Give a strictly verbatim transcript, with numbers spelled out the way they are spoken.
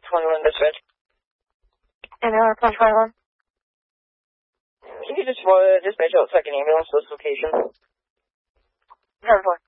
twenty-one dispatch. And now we're twenty-one. Can you just uh, dispatch out second ambulance to this location? ten four.